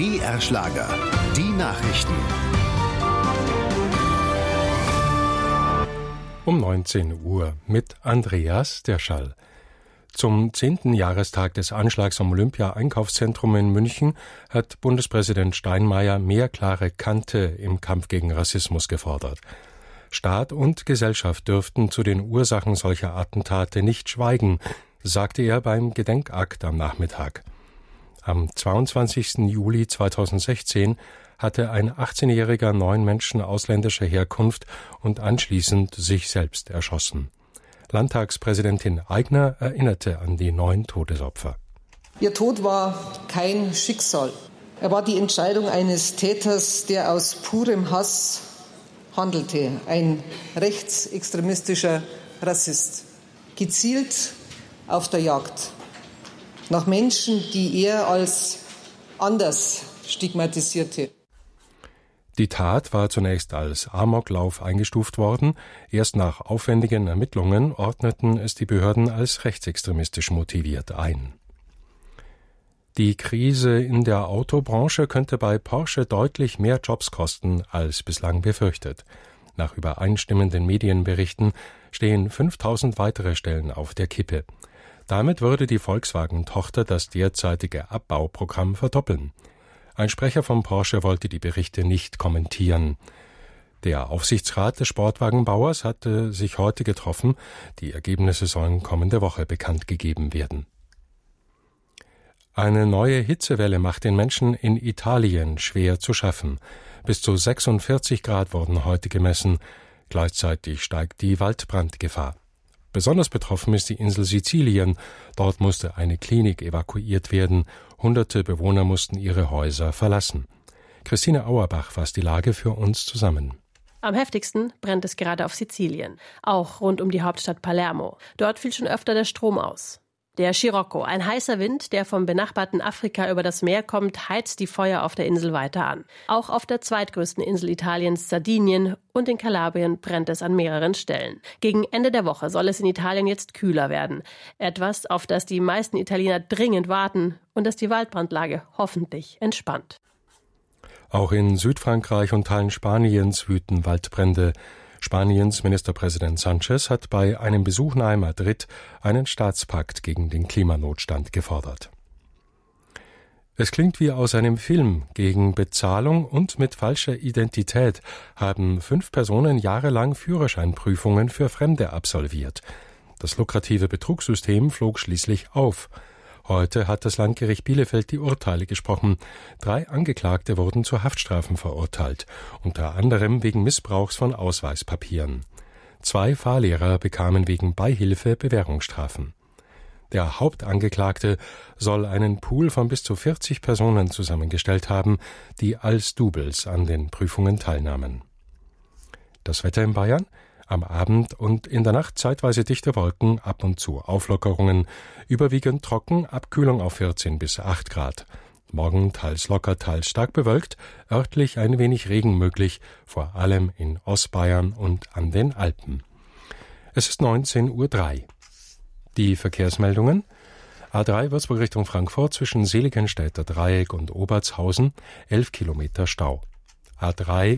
BR Schlager, die Nachrichten. Um 19 Uhr mit Andreas Derschall. Zum 10. Jahrestag des Anschlags am Olympia-Einkaufszentrum in München hat Bundespräsident Steinmeier mehr klare Kante im Kampf gegen Rassismus gefordert. Staat und Gesellschaft dürften zu den Ursachen solcher Attentate nicht schweigen, sagte er beim Gedenkakt am Nachmittag. Am 22. Juli 2016 hatte ein 18-Jähriger 9 Menschen ausländischer Herkunft und anschließend sich selbst erschossen. Landtagspräsidentin Aigner erinnerte an die 9 Todesopfer. Ihr Tod war kein Schicksal. Er war die Entscheidung eines Täters, der aus purem Hass handelte. Ein rechtsextremistischer Rassist. Gezielt auf der Jagd nach Menschen, die er als anders stigmatisierte. Die Tat war zunächst als Amoklauf eingestuft worden. Erst nach aufwendigen Ermittlungen ordneten es die Behörden als rechtsextremistisch motiviert ein. Die Krise in der Autobranche könnte bei Porsche deutlich mehr Jobs kosten als bislang befürchtet. Nach übereinstimmenden Medienberichten stehen 5000 weitere Stellen auf der Kippe. Damit würde die Volkswagen-Tochter das derzeitige Abbauprogramm verdoppeln. Ein Sprecher von Porsche wollte die Berichte nicht kommentieren. Der Aufsichtsrat des Sportwagenbauers hatte sich heute getroffen. Die Ergebnisse sollen kommende Woche bekannt gegeben werden. Eine neue Hitzewelle macht den Menschen in Italien schwer zu schaffen. Bis zu 46 Grad wurden heute gemessen. Gleichzeitig steigt die Waldbrandgefahr. Besonders betroffen ist die Insel Sizilien. Dort musste eine Klinik evakuiert werden. Hunderte Bewohner mussten ihre Häuser verlassen. Christine Auerbach fasst die Lage für uns zusammen. Am heftigsten brennt es gerade auf Sizilien, auch rund um die Hauptstadt Palermo. Dort fiel schon öfter der Strom aus. Der Scirocco, ein heißer Wind, der vom benachbarten Afrika über das Meer kommt, heizt die Feuer auf der Insel weiter an. Auch auf der zweitgrößten Insel Italiens, Sardinien, und in Kalabrien brennt es an mehreren Stellen. Gegen Ende der Woche soll es in Italien jetzt kühler werden. Etwas, auf das die meisten Italiener dringend warten und das die Waldbrandlage hoffentlich entspannt. Auch in Südfrankreich und Teilen Spaniens wüten Waldbrände. Spaniens Ministerpräsident Sánchez hat bei einem Besuch nahe Madrid einen Staatspakt gegen den Klimanotstand gefordert. Es klingt wie aus einem Film. Gegen Bezahlung und mit falscher Identität haben 5 Personen jahrelang Führerscheinprüfungen für Fremde absolviert. Das lukrative Betrugssystem flog schließlich auf. Heute hat das Landgericht Bielefeld die Urteile gesprochen. 3 Angeklagte wurden zu Haftstrafen verurteilt, unter anderem wegen Missbrauchs von Ausweispapieren. 2 Fahrlehrer bekamen wegen Beihilfe Bewährungsstrafen. Der Hauptangeklagte soll einen Pool von bis zu 40 Personen zusammengestellt haben, die als Doubles an den Prüfungen teilnahmen. Das Wetter in Bayern? Am Abend und in der Nacht zeitweise dichte Wolken, ab und zu Auflockerungen, überwiegend trocken, Abkühlung auf 14 bis 8 Grad. Morgen teils locker, teils stark bewölkt, örtlich ein wenig Regen möglich, vor allem in Ostbayern und an den Alpen. Es ist 19:03 Uhr. Die Verkehrsmeldungen: A3 Würzburg Richtung Frankfurt zwischen Seligenstädter Dreieck und Obertshausen, 11 Kilometer Stau. A3